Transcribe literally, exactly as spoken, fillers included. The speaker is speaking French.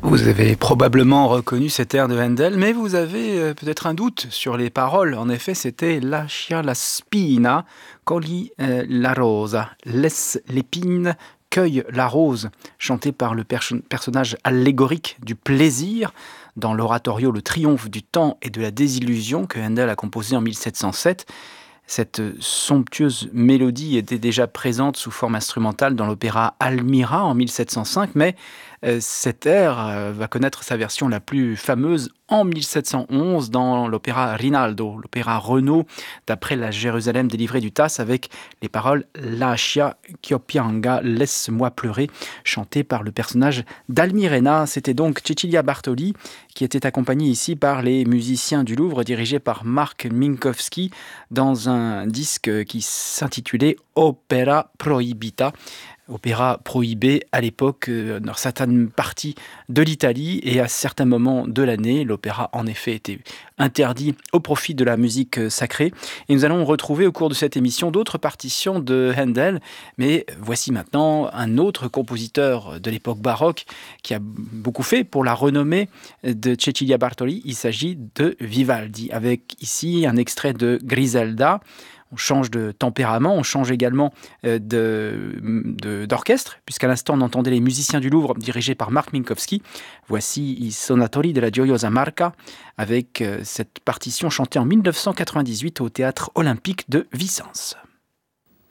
Vous avez probablement reconnu cet air de Handel, mais vous avez euh, peut-être un doute sur les paroles. En effet, c'était Lascia la spina, cogli euh, la rosa, laisse l'épine, cueille la rose, chanté par le perso- personnage allégorique du plaisir dans l'oratorio Le Triomphe du temps et de la désillusion que Handel a composé en mille sept cent sept. Cette somptueuse mélodie était déjà présente sous forme instrumentale dans l'opéra Almira en mille sept cent cinq, mais euh, cet air euh, va connaître sa version la plus fameuse en mille sept cent onze dans l'opéra Rinaldo, l'opéra Renaud, d'après la Jérusalem délivrée du Tasse, avec les paroles Lascia ch'io pianga, laisse-moi pleurer, chantées par le personnage d'Almirena. C'était donc Cecilia Bartoli, qui était accompagnée ici par les musiciens du Louvre, dirigés par Marc Minkowski, dans un disque qui s'intitulait Opera Proibita, opéra prohibé à l'époque euh, dans certaines parties de l'Italie, et à certains moments de l'année, l'opéra en effet était interdit au profit de la musique sacrée. Et nous allons retrouver au cours de cette émission d'autres partitions de Handel, mais voici maintenant un autre compositeur de l'époque baroque qui a beaucoup fait pour la renommée de Cecilia Bartoli. Il s'agit de Vivaldi, avec ici un extrait de Griselda. On change de tempérament, on change également euh, de, de, d'orchestre, puisqu'à l'instant on entendait les musiciens du Louvre dirigés par Marc Minkowski. Voici I Sonatori della Gioiosa Marca, avec euh, cette partition chantée en mille neuf cent quatre-vingt-dix-huit au Théâtre Olympique de Vicence.